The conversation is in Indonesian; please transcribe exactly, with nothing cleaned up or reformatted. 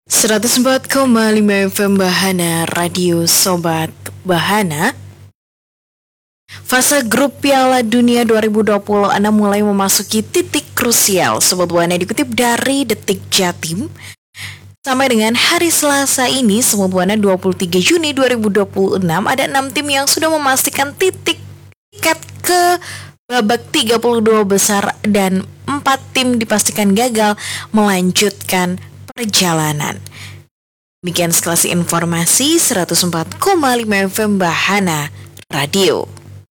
seratus empat koma lima F M Bahana Radio Sobat Bahana. Fase grup Piala Dunia dua ribu dua puluh enam mulai memasuki titik krusial. Sobat Bahana dikutip dari Detik Jatim. Sampai dengan hari Selasa ini, Sobat Bahana dua puluh tiga Juni dua ribu dua puluh enam, ada enam tim yang sudah memastikan titik tiket ke babak tiga puluh dua besar dan empat tim dipastikan gagal melanjutkan perjalanan. Demikian sekelas informasi seratus empat koma lima F M Bahana Radio.